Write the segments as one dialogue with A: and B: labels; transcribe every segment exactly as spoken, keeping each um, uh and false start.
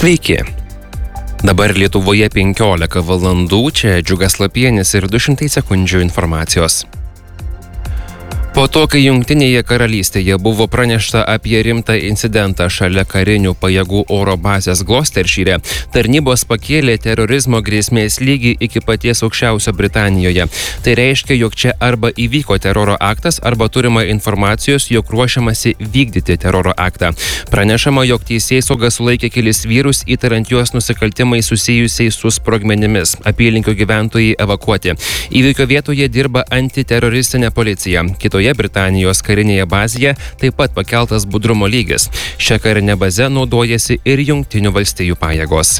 A: Sveiki. Dabar Lietuvoje penkiolika valandų, čia Džiugas Lapienis ir du šimtai sekundžių informacijos. Po to, kai Jungtinėje karalystėje buvo pranešta apie rimtą incidentą šalia karinių pajėgų oro bazės Gloucestershire, tarnybos pakėlė terorizmo grėsmės lygį iki paties aukščiausio Britanijoje. Tai reiškia, jog čia arba įvyko teroro aktas, arba turima informacijos, jog ruošiamasi vykdyti teroro aktą. Pranešama, jog teisėsauga sulaikė kelis vyrus, įtariant juos nusikaltimais susijusiais su sprogmenimis. Apylinkių gyventojai evakuoti. Įvykio vietoje dirba antiteroristinė policija. Kitoje Britanijos karinėje bazėje taip pat pakeltas budrumo lygis. Šią karinę bazę naudojasi ir Jungtinių valstijų pajėgos.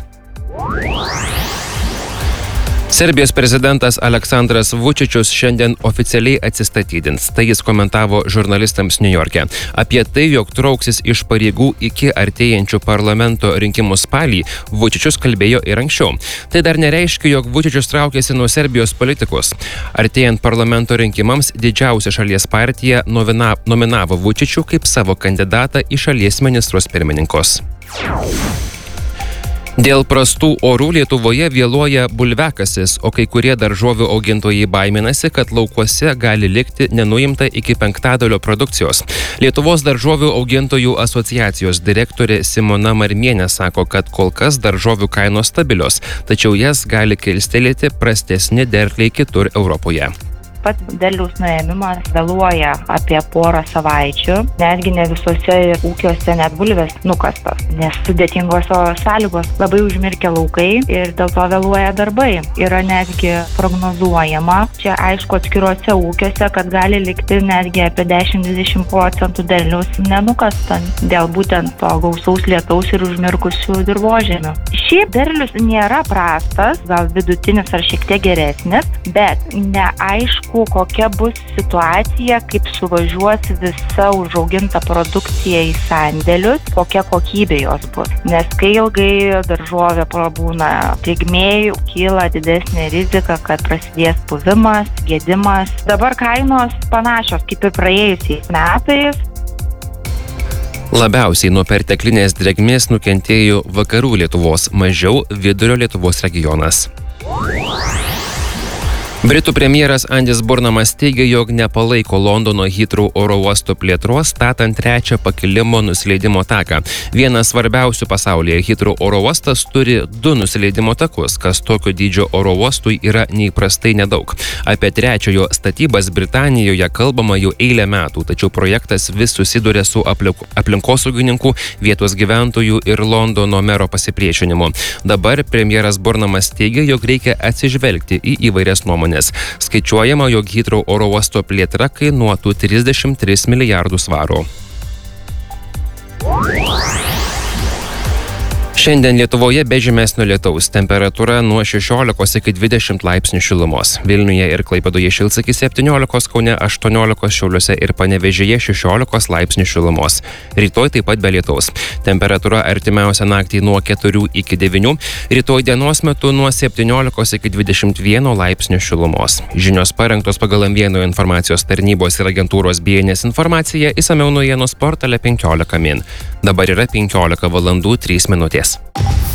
A: Serbijos prezidentas Aleksandras Vučičius šiandien oficialiai atsistatydins. Tai jis komentavo žurnalistams Niujorke. Apie tai, jog trauksis iš pareigų iki artėjančių parlamento rinkimų spalį, Vučičius kalbėjo ir anksčiau. Tai dar nereiškia, jog Vučičius traukėsi nuo Serbijos politikos. Artėjant parlamento rinkimams, didžiausia šalies partija nomina, nominavo Vučičių kaip savo kandidatą į šalies ministrus pirmininkus. Dėl prastų orų Lietuvoje vėluoja bulviakasis, o kai kurie daržovių augintojai baiminasi, kad laukuose gali likti nenuimta iki penktadalio produkcijos. Lietuvos daržovių augintojų asociacijos direktorė Simona Marmienė sako, kad kol kas daržovių kainos stabilios, tačiau jas gali kilstelėti prastesni derliai kitur Europoje.
B: Pats derliaus nuėmimas vėluoja apie porą savaičių, netgi ne visose ūkiuose net bulvės nukastos, nes sudėtingos sąlygos labai užmirkę laukai ir dėl to vėluoja darbai. Yra netgi prognozuojama, čia aišku atskiruose ūkiuose, kad gali likti netgi apie dešimt dvidešimt procentų derliaus nenukasta dėl būtent to gausaus lietaus ir užmirkusių dirvožemių. Šiaip derlius nėra prastas, gal vidutinis ar šiek tiek geresnis, bet neaišku, kokia bus situacija, kaip suvažiuos visa užauginta produkcija į sandėlius, kokia kokybė jos bus. Nes kai ilgai daržovė prabūna drėgmėj, kyla didesnė rizika, kad prasidės puvimas, gedimas. Dabar kainos panašios kaip ir praėjusiais metais.
A: Labiausiai nuo perteklinės drėgmės nukentėjo vakarų Lietuvos, mažiau vidurio Lietuvos regionas. Britų premjeras Andis Burnamas teigia, jog nepalaiko Londono Heathrow oro uosto plėtros, statant trečią pakilimo nusileidimo taką. Vienas svarbiausių pasaulyje, Heathrow oro uostas turi du nusileidimo takus, kas tokio dydžio oro uostui yra neįprastai nedaug. Apie trečiojo statybas Britanijoje kalbama jau eilę metų, tačiau projektas vis susiduria su aplinkosaugininkų, vietos gyventojų ir Londono mero pasipriešinimu. Dabar premjeras Burnamas teigia, jog reikia atsižvelgti į įvairias nuomonės. Skaičiuojama, jog Heathrow oro uosto plėtra kainuotų trisdešimt tris milijardus svarų. Šiandien Lietuvoje be žymesnio lietaus, temperatūra nuo šešiolikos iki dvidešimt laipsnių šilumos. Vilniuje ir Klaipėdoje šils iki septyniolikos, Kaune aštuoniolikos, Šiauliuose ir Panevėžyje šešiolikos laipsnių šilumos. Rytoj taip pat be lietaus. Temperatūra artimiausią naktį nuo keturių iki devynių, rytoj dienos metu nuo septyniolikos iki dvidešimt vieno laipsnių šilumos. Žinios parengtos pagal M vieno informacijos tarnybos ir agentūros B N S informacija, išsamiau naujienos portale penkiolika min. Dabar yra penkiolika valandų trys minutės.